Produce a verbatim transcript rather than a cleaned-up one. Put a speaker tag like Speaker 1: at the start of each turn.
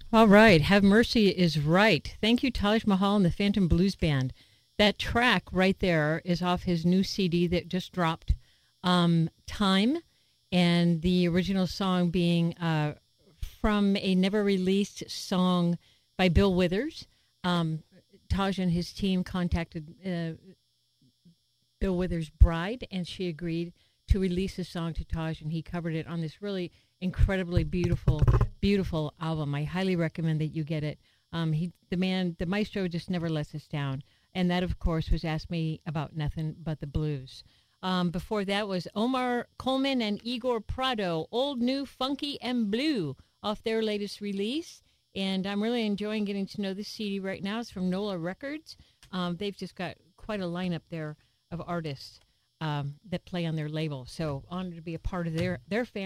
Speaker 1: All right. Have Mercy is right. Thank you, Taj Mahal and the Phantom Blues Band. That track right there is off his new C D that just dropped, um, Time, and the original song being uh, from a never released song by Bill Withers. Um, Taj and his team contacted uh, Bill Withers' bride, and she agreed to release the song to Taj, and he covered it on this really incredibly beautiful, beautiful album. I highly recommend that you get it. Um, he, the man, the maestro just never lets us down. And that, of course, was Ask Me About Nothing But the Blues. Um, before that was Omar Coleman and Igor Prado, Old, New, Funky, and Blue, off their latest release. And I'm really enjoying getting to know this C D right now. It's from NOLA Records. Um, they've just got quite a lineup there of artists um, that play on their label. So honored to be a part of their, their family.